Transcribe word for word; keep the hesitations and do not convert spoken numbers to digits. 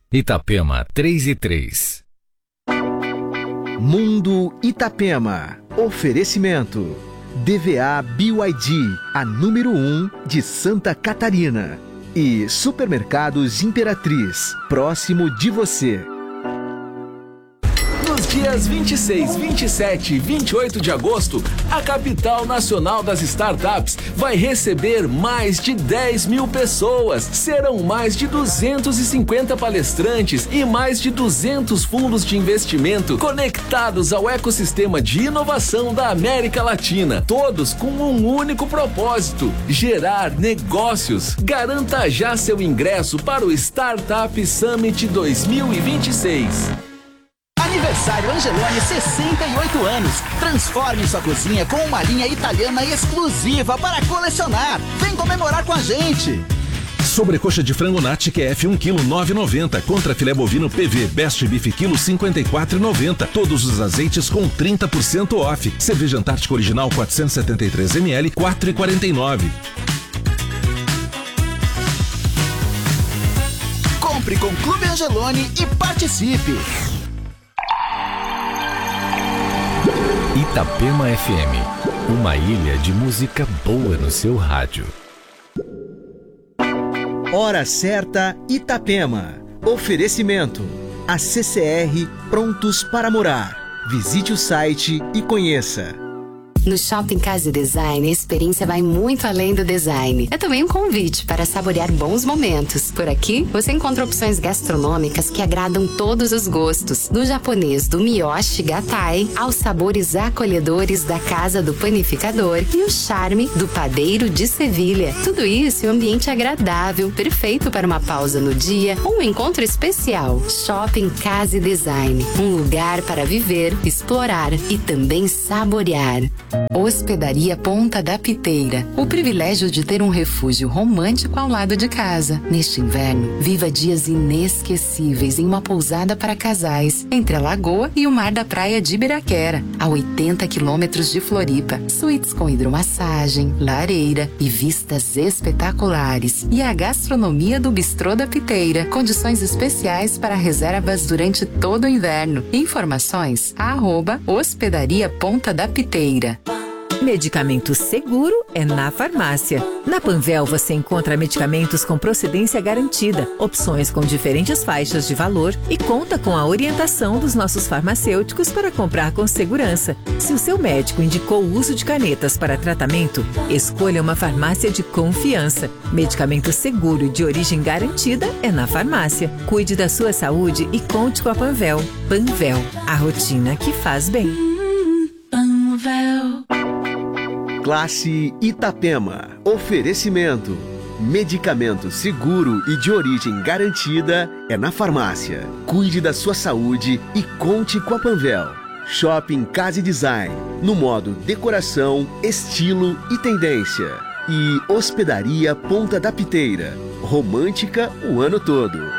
Itapema três e três. Mundo Itapema. Oferecimento. D V A B Y D, a número um de Santa Catarina. E Supermercados Imperatriz, próximo de você. Nos dias vinte e seis, vinte e sete e vinte e oito de agosto, a capital nacional das startups vai receber mais de dez mil pessoas. Serão mais de duzentos e cinquenta palestrantes e mais de duzentos fundos de investimento conectados ao ecossistema de inovação da América Latina. Todos com um único propósito: gerar negócios. Garanta já seu ingresso para o Startup Summit dois mil e vinte e seis. Aniversário Angeloni, sessenta e oito anos. Transforme sua cozinha com uma linha italiana exclusiva para colecionar. Vem comemorar com a gente. Sobrecoxa de frango Nati Q F um quilo nove reais e noventa centavos. Contra filé bovino P V Best Beef quilo cinquenta e quatro reais e noventa centavos. Todos os azeites com trinta por cento off. Cerveja Antártica Original quatrocentos e setenta e três mililitros, quatro reais e quarenta e nove centavos. Compre com Clube Angeloni e participe. Itapema F M, uma ilha de música boa no seu rádio. Hora certa, Itapema. Oferecimento. A C C R prontos para morar. Visite o site e conheça. No Shopping Casa Design, a experiência vai muito além do design. É também um convite para saborear bons momentos. Por aqui, você encontra opções gastronômicas que agradam todos os gostos. Do japonês do Miyoshi Gatai, aos sabores acolhedores da Casa do Panificador e o charme do Padeiro de Sevilha. Tudo isso em um ambiente agradável, perfeito para uma pausa no dia ou um encontro especial. Shopping Casa Design, um lugar para viver, explorar e também saborear. Hospedaria Ponta da Piteira. O privilégio de ter um refúgio romântico ao lado de casa. Neste inverno, viva dias inesquecíveis em uma pousada para casais, entre a lagoa e o mar da praia de Ibiraquera, a oitenta quilômetros de Floripa. Suítes com hidromassagem, lareira e vistas espetaculares. E a gastronomia do Bistrô da Piteira. Condições especiais para reservas durante todo o inverno. Informações, arroba Hospedaria Ponta da Piteira. Medicamento seguro é na farmácia. Na Panvel você encontra medicamentos com procedência garantida, opções com diferentes faixas de valor e conta com a orientação dos nossos farmacêuticos para comprar com segurança. Se o seu médico indicou o uso de canetas para tratamento, escolha uma farmácia de confiança. Medicamento seguro e de origem garantida é na farmácia. Cuide da sua saúde e conte com a Panvel. Panvel, a rotina que faz bem. Panvel. Classe Itapema. Oferecimento. Medicamento seguro e de origem garantida é na farmácia. Cuide da sua saúde e conte com a Panvel. Shopping Casa Design, no modo decoração, estilo e tendência. E Hospedaria Ponta da Piteira, romântica o ano todo.